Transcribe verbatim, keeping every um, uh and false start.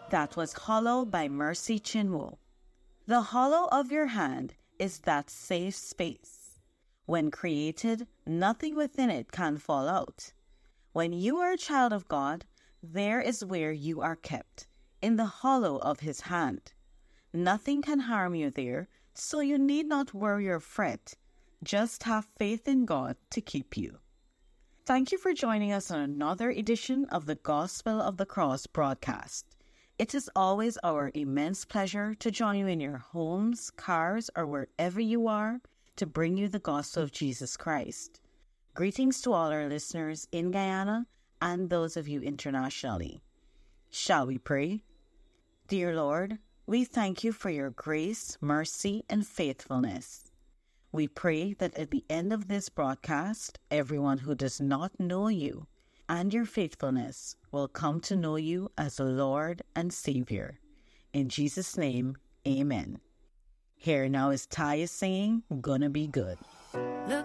That was Hollow by Mercy Chinwo. The hollow of your hand is that safe space. When created, nothing within it can fall out. When you are a child of God, there is where you are kept, in the hollow of his hand. Nothing can harm you there, so you need not worry or fret. Just have faith in God to keep you. Thank you for joining us on another edition of the Gospel of the Cross broadcast. It is always our immense pleasure to join you in your homes, cars, or wherever you are to bring you the gospel of Jesus Christ. Greetings to all our listeners in Guyana and those of you internationally. Shall we pray? Dear Lord, we thank you for your grace, mercy, and faithfulness. We pray that at the end of this broadcast, everyone who does not know you and your faithfulness will come to know you as the Lord and Savior. In Jesus' name, amen. Here now is Taya singing, Gonna Be Good.